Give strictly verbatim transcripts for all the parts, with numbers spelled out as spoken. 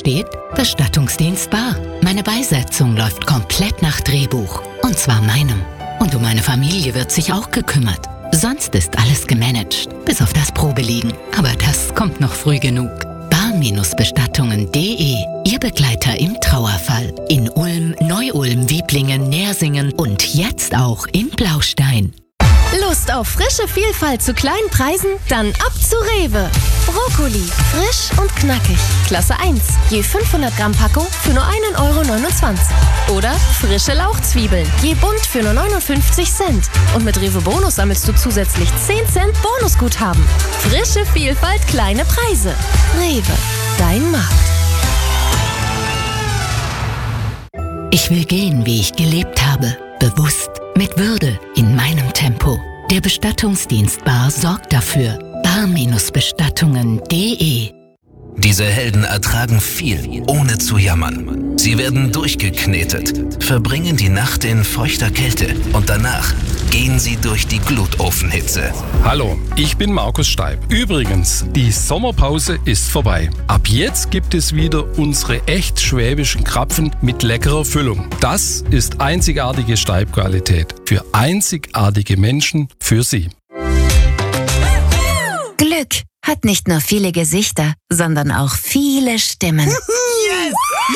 steht Bestattungsdienst bar. Meine Beisetzung läuft komplett nach Drehbuch. Und zwar meinem. Und um meine Familie wird sich auch gekümmert. Sonst ist alles gemanagt, bis auf das Probeliegen. Aber das kommt noch früh genug. bar-bestattungen punkt de, Ihr Begleiter im Trauerfall. In Ulm, Neu-Ulm, Wieblingen, Nersingen und jetzt auch in Blaustein. Lust auf frische Vielfalt zu kleinen Preisen? Dann ab zu Rewe. Brokkoli, frisch und knackig. Klasse eins, je fünfhundert Gramm Packung für nur ein Euro neunundzwanzig. Oder frische Lauchzwiebeln, je bunt für nur neunundfünfzig Cent. Und mit Rewe Bonus sammelst du zusätzlich zehn Cent Bonusguthaben. Frische Vielfalt, kleine Preise. Rewe, dein Markt. Ich will gehen, wie ich gelebt habe. Bewusst, mit Würde, in meinem Tempo. Der Bestattungsdienst Bar sorgt dafür. bar-bestattungen punkt de. Diese Helden ertragen viel, ohne zu jammern. Sie werden durchgeknetet, verbringen die Nacht in feuchter Kälte und danach gehen sie durch die Glutofenhitze. Hallo, ich bin Markus Steib. Übrigens, die Sommerpause ist vorbei. Ab jetzt gibt es wieder unsere echt schwäbischen Krapfen mit leckerer Füllung. Das ist einzigartige Steib-Qualität. Für einzigartige Menschen, für Sie. Glück hat nicht nur viele Gesichter, sondern auch viele Stimmen. Yes!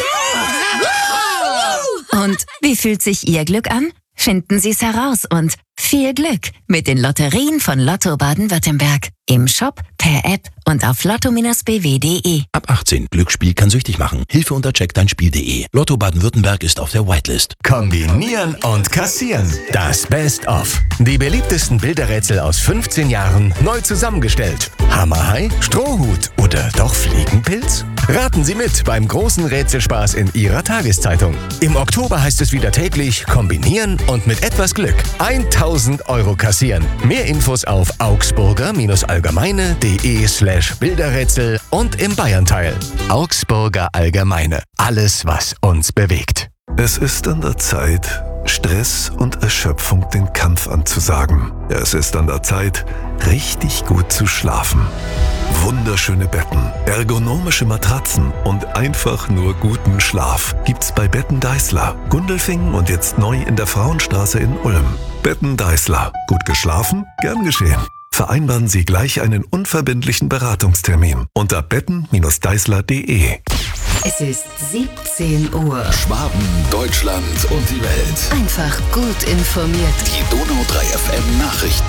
Yeah! Und wie fühlt sich Ihr Glück an? Finden Sie es heraus und viel Glück mit den Lotterien von Lotto Baden-Württemberg. Im Shop, per App und auf lotto Bindestrich b w punkt de. Ab achtzehn. Glücksspiel kann süchtig machen. Hilfe unter check dein spiel punkt de. Lotto Baden-Württemberg ist auf der Whitelist. Kombinieren und kassieren. Das Best-of. Die beliebtesten Bilderrätsel aus fünfzehn Jahren neu zusammengestellt. Hammerhai, Strohhut oder doch Fliegenpilz? Raten Sie mit beim großen Rätselspaß in Ihrer Tageszeitung. Im Oktober heißt es wieder täglich kombinieren und mit etwas Glück tausend Euro kassieren. Mehr Infos auf augsburger-allgemeine.de slash Bilderrätsel und im Bayernteil. Augsburger Allgemeine. Alles, was uns bewegt. Es ist an der Zeit, Stress und Erschöpfung den Kampf anzusagen. Es ist an der Zeit, richtig gut zu schlafen. Wunderschöne Betten, ergonomische Matratzen und einfach nur guten Schlaf gibt's bei Betten Deißler, Gundelfingen und jetzt neu in der Frauenstraße in Ulm. Betten Deißler. Gut geschlafen? Gern geschehen. Vereinbaren Sie gleich einen unverbindlichen Beratungstermin unter betten Bindestrich deißler punkt de. Es ist siebzehn Uhr. Schwaben, Deutschland und die Welt. Einfach gut informiert. Die Donau drei F M Nachrichten.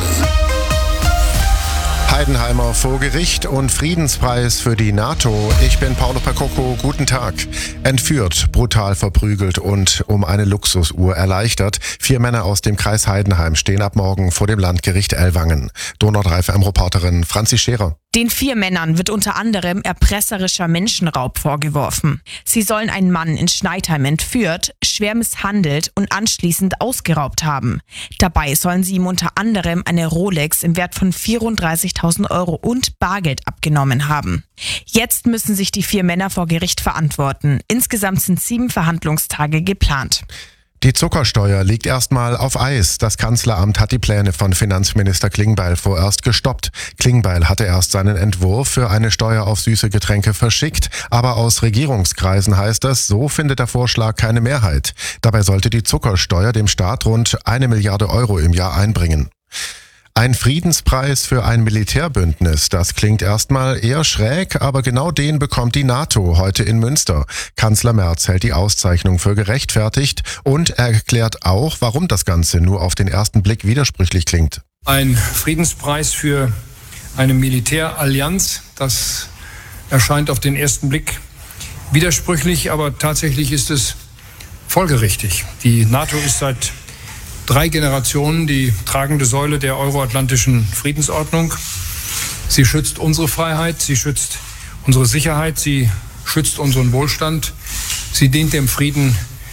Heidenheimer vor Gericht und Friedenspreis für die NATO. Ich bin Paolo Percocco, guten Tag. Entführt, brutal verprügelt und um eine Luxusuhr erleichtert. Vier Männer aus dem Kreis Heidenheim stehen ab morgen vor dem Landgericht Ellwangen. Donau drei F M-Reporterin Franzi Scherer. Den vier Männern wird unter anderem erpresserischer Menschenraub vorgeworfen. Sie sollen einen Mann in Schneidheim entführt, schwer misshandelt und anschließend ausgeraubt haben. Dabei sollen sie ihm unter anderem eine Rolex im Wert von vierunddreißigtausend Euro und Bargeld abgenommen haben. Jetzt müssen sich die vier Männer vor Gericht verantworten. Insgesamt sind sieben Verhandlungstage geplant. Die Zuckersteuer liegt erstmal auf Eis. Das Kanzleramt hat die Pläne von Finanzminister Klingbeil vorerst gestoppt. Klingbeil hatte erst seinen Entwurf für eine Steuer auf süße Getränke verschickt, aber aus Regierungskreisen heißt es, so findet der Vorschlag keine Mehrheit. Dabei sollte die Zuckersteuer dem Staat rund eine Milliarde Euro im Jahr einbringen. Ein Friedenspreis für ein Militärbündnis, das klingt erstmal eher schräg, aber genau den bekommt die NATO heute in Münster. Kanzler Merz hält die Auszeichnung für gerechtfertigt und erklärt auch, warum das Ganze nur auf den ersten Blick widersprüchlich klingt. Ein Friedenspreis für eine Militärallianz, das erscheint auf den ersten Blick widersprüchlich, aber tatsächlich ist es folgerichtig. Die NATO ist seit drei Generationen die tragende Säule der euroatlantischen Friedensordnung. Sie schützt unsere Freiheit, sie schützt unsere Sicherheit, sie schützt unseren Wohlstand. Sie dient dem Frieden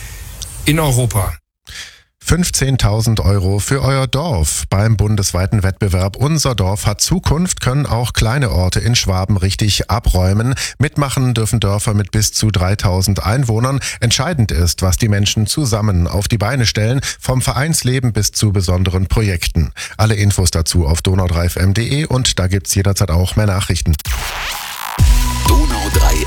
in Europa. fünfzehntausend Euro für euer Dorf. Beim bundesweiten Wettbewerb Unser Dorf hat Zukunft können auch kleine Orte in Schwaben richtig abräumen. Mitmachen dürfen Dörfer mit bis zu dreitausend Einwohnern. Entscheidend ist, was die Menschen zusammen auf die Beine stellen, vom Vereinsleben bis zu besonderen Projekten. Alle Infos dazu auf donau drei f m punkt de und da gibt's jederzeit auch mehr Nachrichten.